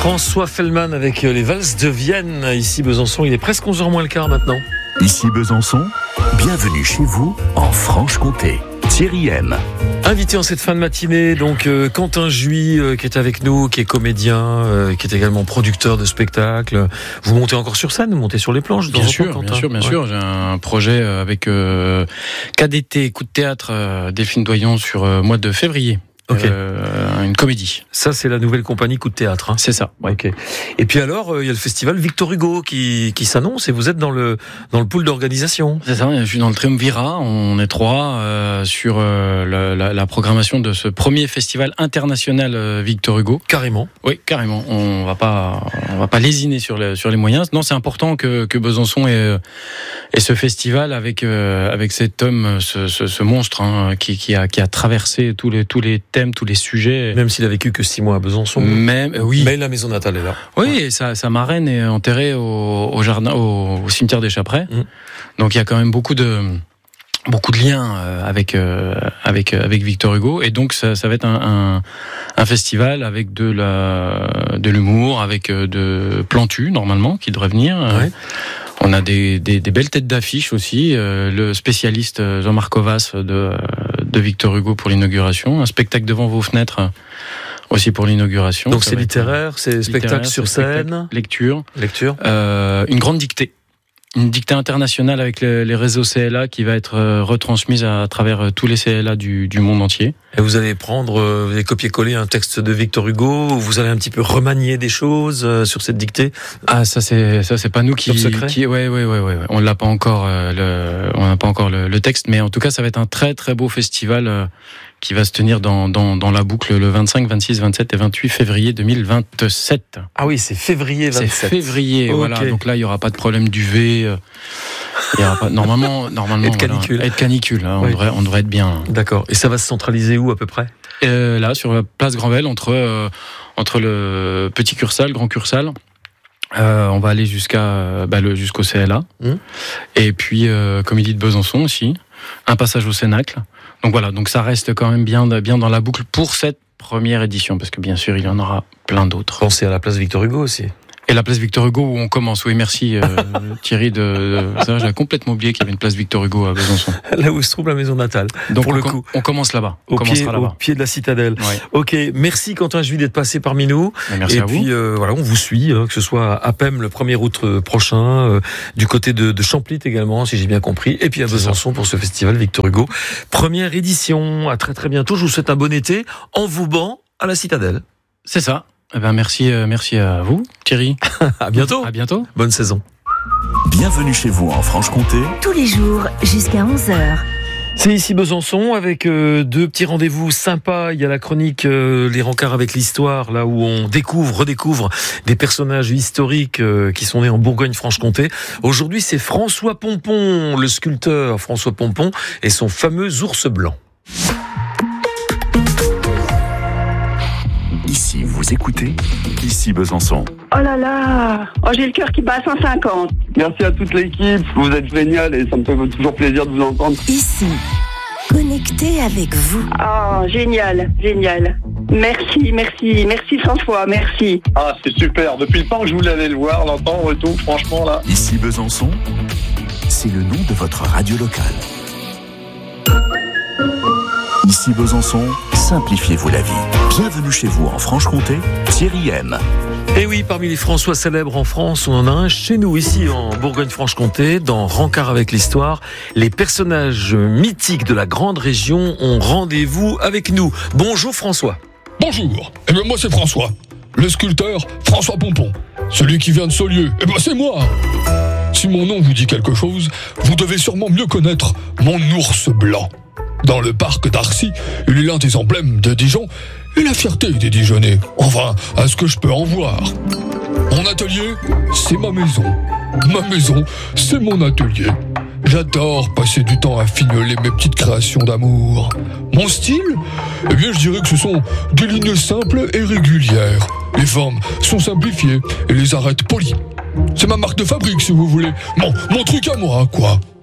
François Fellman avec les valses de Vienne. Ici Besançon, il est presque 11h moins le quart maintenant. Ici Besançon, bienvenue chez vous en Franche-Comté. Thierry M. Invité en cette fin de matinée, donc Quentin Juy qui est avec nous, qui est comédien, qui est également producteur de spectacles. Vous montez encore sur scène, vous montez sur les planches? Bien sûr. J'ai un projet avec KDT, Coup de théâtre, Delphine Doyon sur mois de février. Okay. Une comédie. Ça, c'est la nouvelle compagnie Coup de théâtre. Hein. C'est ça. Ouais. Okay. Et puis alors, il y a le festival Victor Hugo qui s'annonce et vous êtes dans le pool d'organisation. C'est ça. Je suis dans le triumvirat. On est trois sur la programmation de ce premier festival international Victor Hugo. Carrément. Oui, carrément. On va pas lésiner sur les moyens. Non, c'est important que Besançon ait ce festival avec cet homme, ce monstre hein, qui a traversé tous les thèmes, tous les sujets. Même s'il a vécu que 6 mois à Besançon. Oui. Mais la maison natale est là. Oui, et sa marraine est enterrée au jardin, au cimetière des Chaprais. Donc il y a quand même beaucoup de liens avec Victor Hugo. Et donc ça va être un festival avec de l'humour, avec de Plantu, normalement, qui devrait venir. Ouais. On a des belles têtes d'affiche aussi. Le spécialiste Jean-Marc Covas de Victor Hugo pour l'inauguration. Un spectacle devant vos fenêtres aussi pour l'inauguration. Donc c'est littéraire, c'est spectacle sur scène. Lecture. Une grande dictée. Une dictée internationale avec les réseaux CLA qui va être retransmise à travers tous les CLA du monde entier. Et vous allez vous allez copier-coller un texte de Victor Hugo, ou vous allez un petit peu remanier des choses sur cette dictée. Ah, ça c'est pas nous qui. Ouais. On n'a pas encore le texte, mais en tout cas ça va être un très très beau festival qui va se tenir dans la boucle le 25, 26, 27 et 28 février 2027. Ah oui, c'est février 27. C'est février, okay. Voilà. Donc là, il y aura pas de problème d'UV. Il y aura pas normalement et de canicule. Voilà, et de canicule. Hein, oui. On devrait être bien. D'accord. Et ça va se centraliser où à peu près? Là, sur la place Granvelle, entre le Petit Cursal, Grand Cursal. On va aller jusqu'au CLA. Et puis Comédie de Besançon aussi. Un passage au Cénacle. Donc voilà, donc ça reste quand même bien dans la boucle pour cette première édition, parce que bien sûr, il y en aura plein d'autres. Pensez à la place Victor Hugo aussi. Et la place Victor Hugo où on commence. Oui, merci Thierry ça, j'avais complètement oublié qu'il y avait une place Victor Hugo à Besançon. Là où se trouve la maison natale. Donc on commence là-bas. Au pied de la citadelle. Ouais. Ok, merci Quentin Juy d'être passé parmi nous. Merci à vous. Et puis voilà, on vous suit, que ce soit à Pem le 1er août prochain, du côté de Champlit également, si j'ai bien compris, et puis à Besançon pour ce festival Victor Hugo. Première édition. À très très bientôt. Je vous souhaite un bon été en vous banc à la citadelle. C'est ça. Eh ben merci à vous, Thierry. À bientôt. À bientôt. Bonne saison. Bienvenue chez vous en Franche-Comté. Tous les jours jusqu'à 11h. C'est ici Besançon avec 2 petits rendez-vous sympas. Il y a la chronique Les rencarts avec l'histoire, là où on redécouvre des personnages historiques qui sont nés en Bourgogne-Franche-Comté. Aujourd'hui, c'est François Pompon, le sculpteur François Pompon et son fameux ours blanc. Ici, vous écoutez, ici Besançon. Oh là là, j'ai le cœur qui bat à 150. Merci à toute l'équipe, vous êtes génial et ça me fait toujours plaisir de vous entendre. Ici, connecté avec vous. Oh, génial. Merci François, merci. Ah, c'est super, depuis le temps que je voulais aller le voir, l'entendre et tout, franchement là. Ici Besançon, c'est le nom de votre radio locale. Ici Besançon, simplifiez-vous la vie. Bienvenue chez vous en Franche-Comté, Thierry M. Et oui, parmi les François célèbres en France, on en a un chez nous, ici en Bourgogne-Franche-Comté, dans Rencarts avec l'histoire. Les personnages mythiques de la grande région ont rendez-vous avec nous. Bonjour François. Bonjour, moi c'est François, le sculpteur François Pompon. Celui qui vient de Saulieu, c'est moi. Si mon nom vous dit quelque chose, vous devez sûrement mieux connaître mon ours blanc. Dans le parc d'Arcy, il est l'un des emblèmes de Dijon et la fierté des Dijonnais. Enfin, à ce que je peux en voir. Mon atelier, c'est ma maison. Ma maison, c'est mon atelier. J'adore passer du temps à fignoler mes petites créations d'amour. Mon style, je dirais que ce sont des lignes simples et régulières. Les formes sont simplifiées et les arêtes polies. C'est ma marque de fabrique, si vous voulez. Mon truc à moi, quoi.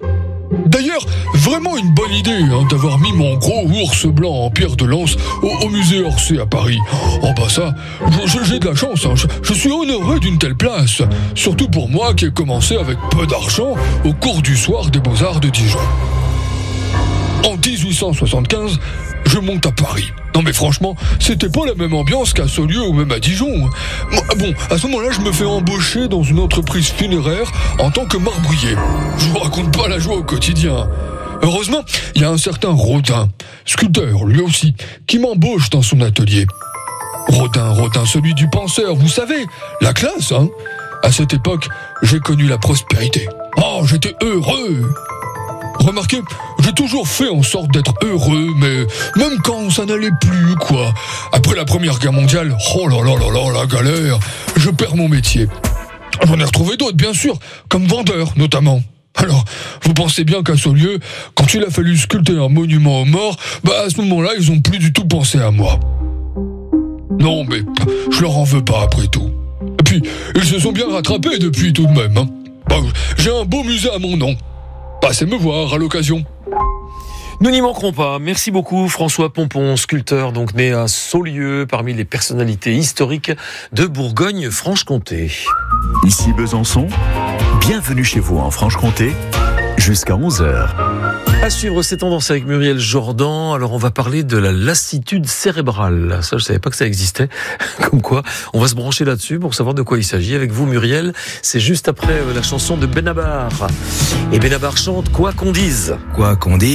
D'ailleurs, vraiment une bonne idée d'avoir mis mon gros ours blanc en pierre de lance au musée Orsay à Paris. Oh bah ça, j'ai de la chance, je suis honoré d'une telle place. Surtout pour moi qui ai commencé avec peu d'argent au cours du soir des Beaux-Arts de Dijon. En 1875, je monte à Paris. Non mais franchement, c'était pas la même ambiance qu'à Saulieu ou même à Dijon. Bon, à ce moment-là, je me fais embaucher dans une entreprise funéraire en tant que marbrier. Je vous raconte pas la joie au quotidien. Heureusement, il y a un certain Rodin, sculpteur lui aussi, qui m'embauche dans son atelier. Rodin, celui du penseur, vous savez, la classe, hein. À cette époque, j'ai connu la prospérité. Oh, j'étais heureux. Remarquez, j'ai toujours fait en sorte d'être heureux, mais même quand ça n'allait plus, quoi. Après la Première Guerre mondiale, oh là là là là, la galère, je perds mon métier. J'en ai retrouvé d'autres, bien sûr, comme vendeur, notamment. Alors, vous pensez bien qu'à Saulieu, quand il a fallu sculpter un monument aux morts, à ce moment-là, ils ont plus du tout pensé à moi. Non, mais je leur en veux pas, après tout. Et puis, ils se sont bien rattrapés depuis tout de même. J'ai un beau musée à mon nom. Passez me voir à l'occasion. Nous n'y manquerons pas. Merci beaucoup François Pompon, sculpteur donc né à Saulieu, parmi les personnalités historiques de Bourgogne-Franche-Comté. Ici Besançon, bienvenue chez vous en Franche-Comté, jusqu'à 11h. À suivre ces tendances avec Muriel Jordan. Alors on va parler de la lassitude cérébrale. Ça, je savais pas que ça existait. Comme quoi, on va se brancher là-dessus pour savoir de quoi il s'agit. Avec vous Muriel, c'est juste après la chanson de Benabar. Et Benabar chante Quoi qu'on dise. Quoi qu'on dise.